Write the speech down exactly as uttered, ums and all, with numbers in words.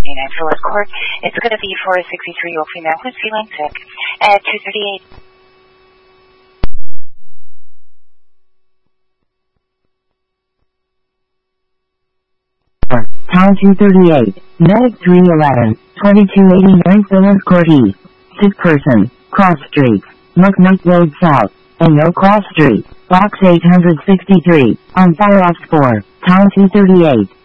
twenty-nine Phyllis Court. It's going to be for a sixty-three-year-old female who's feeling sick at two thirty-eight. Town two thirty-eight, Medic three eleven, twenty-two eighty-nine Phyllis Court East. Sick person, cross street, McKnight Road South, and no cross street, box eight hundred sixty-three, on Fire Ops four, Town two thirty-eight.